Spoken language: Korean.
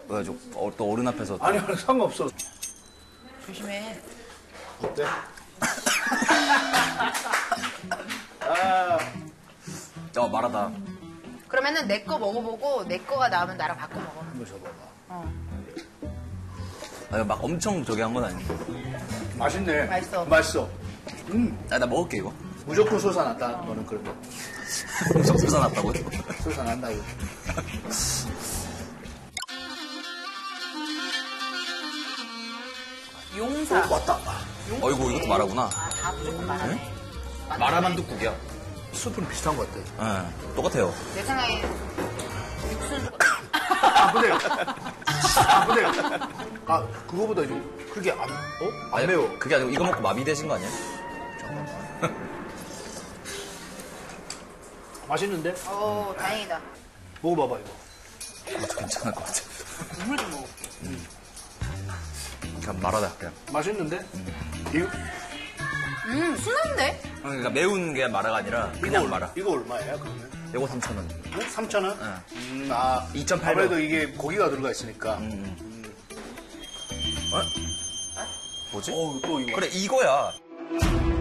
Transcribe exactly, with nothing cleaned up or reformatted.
그래가지고 어, 또 어른 앞에서. 또... 아니, 아니, 상관없어. 조심해. 어때? 아, 어, 말하다. 그러면은 내 거 먹어보고 내 거가 나오면 나랑 바꿔 먹어. 한번 줘봐봐. 어. 아, 막 엄청 저기 한 건 아니고. 맛있네. 맛있어. 맛있어. 음, 아, 나 먹을게, 이거. 무조건 솟아났다. 너는 그런 거. 엄청 솟아났다고? 솟아난다고. 용사. 어, 왔다. 어이구, 이것도 말하구나. 아, 다 무조건 말하네. 마라만둣국이야. 수프는 비슷한 것 같아. 네, 똑같아요. 내 생각에 육수는 아, 근데. 아, 근데. 아, 그거보다 좀, 그렇게 안, 어? 안 아니, 매워. 그게 아니고 이거 먹고 마비 되신 거 아니야? 맛있는데? 어, 다행이다. 먹어봐봐, 이거. 그것도 괜찮을 것 같아. 국물 좀 먹어. 그냥 말하다, 그냥. 맛있는데? 이거, 음, 순한데? 그러니까 매운 게 마라가 아니라 그냥 이거, 마라. 이거 얼마예요, 그러면? 이거 삼천 원. 어? 삼천 원? 응. 음, 아. 이점팔 배. 아무래도 이게 고기가 들어가 있으니까. 음. 어? 뭐지? 어, 또 이거. 그래, 이거야.